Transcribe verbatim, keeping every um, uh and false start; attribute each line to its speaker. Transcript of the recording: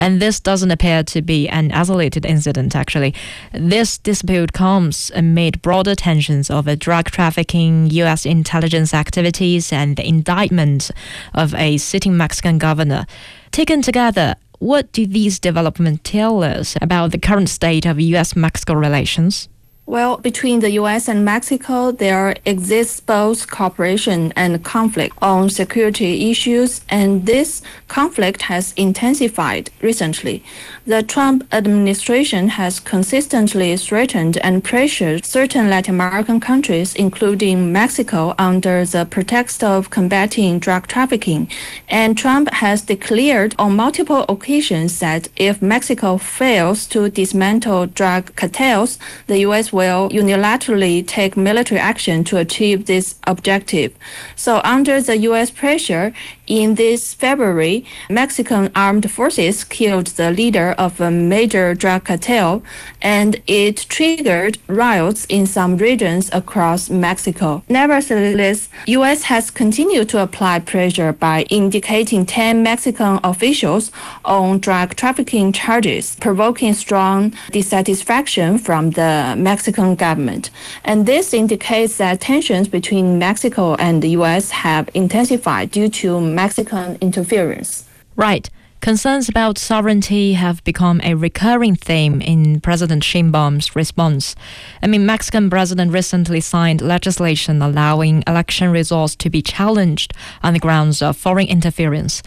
Speaker 1: And this doesn't appear to be an isolated incident, actually. This dispute comes amid broader tensions over drug trafficking, U S intelligence activities, and the indictment of a sitting Mexican governor. Taken together, what do these developments tell us about the current state of U S Mexico relations?
Speaker 2: Well, between the U S and Mexico, there exists both cooperation and conflict on security issues, and this conflict has intensified recently. The Trump administration has consistently threatened and pressured certain Latin American countries, including Mexico, under the pretext of combating drug trafficking. And Trump has declared on multiple occasions that if Mexico fails to dismantle drug cartels, the U S will unilaterally take military action to achieve this objective. So under the U S pressure, in this February, Mexican armed forces killed the leader of a major drug cartel, and it triggered riots in some regions across Mexico. Nevertheless, U S has continued to apply pressure by indicating ten Mexican officials on drug trafficking charges, provoking strong dissatisfaction from the Mexican government. And this indicates that tensions between Mexico and the U S have intensified due to Mexican interference.
Speaker 1: Right. Concerns about sovereignty have become a recurring theme in President Sheinbaum's response. I mean, Mexican president recently signed legislation allowing election results to be challenged on the grounds of foreign interference.